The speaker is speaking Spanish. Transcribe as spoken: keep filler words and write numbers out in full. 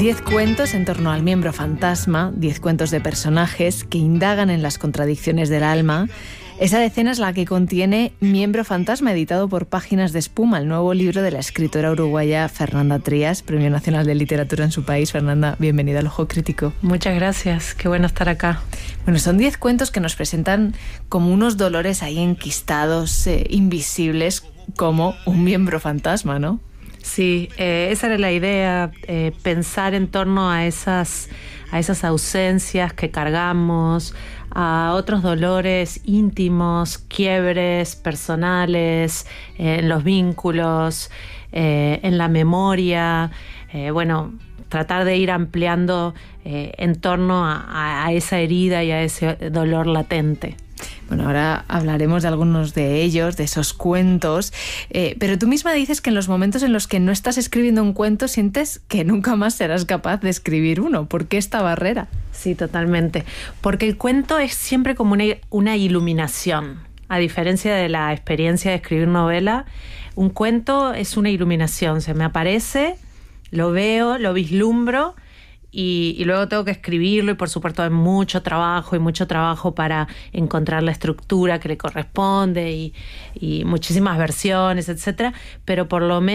Diez cuentos en torno al miembro fantasma, diez cuentos de personajes que indagan en las contradicciones del alma. Esa decena es la que contiene Miembro Fantasma, editado por Páginas de Espuma, el nuevo libro de la escritora uruguaya Fernanda Trías, Premio Nacional de Literatura en su país. Fernanda, bienvenida al Ojo Crítico. Muchas gracias, qué bueno estar acá. Bueno, son diez cuentos que nos presentan como unos dolores ahí enquistados, eh, invisibles, como un miembro fantasma, ¿no? Sí, eh, esa era la idea, eh, pensar en torno a esas, a esas ausencias que cargamos, a otros dolores íntimos, quiebres personales, eh, en los vínculos, eh, en la memoria, eh, bueno, tratar de ir ampliando eh, en torno a, a esa herida y a ese dolor latente. Bueno, ahora hablaremos de algunos de ellos, de esos cuentos, eh, pero tú misma dices que en los momentos en los que no estás escribiendo un cuento sientes que nunca más serás capaz de escribir uno. ¿Por qué esta barrera? Sí, totalmente. Porque el cuento es siempre como una, una iluminación. A diferencia de la experiencia de escribir novela, un cuento es una iluminación. Se me aparece, lo veo, lo vislumbro, Y, y luego tengo que escribirlo y por supuesto hay mucho trabajo y mucho trabajo para encontrar la estructura que le corresponde y, y muchísimas versiones, etcétera, pero por lo menos